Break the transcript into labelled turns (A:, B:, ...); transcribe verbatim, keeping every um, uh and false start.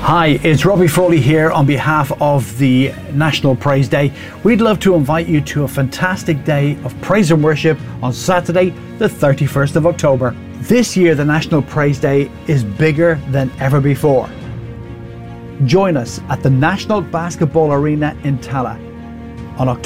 A: Hi, it's Robbie Foley here on behalf of the National Praise Day. We'd love to invite you to a fantastic day of praise and worship on Saturday, the thirty-first of October. This year, the National Praise Day is bigger than ever before. Join us at the National Basketball Arena in Tallaght on October